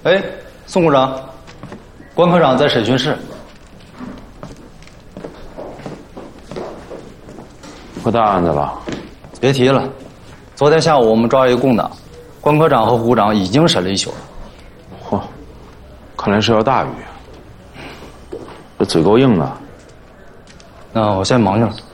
哎，宋股长，关科长在审讯室。 破大案子了？ 别提了，昨天下午我们抓一个共党，关科长和副股长已经审了一宿了。 嚯，看来是要大鱼，这嘴够硬啊。 那我先忙去了。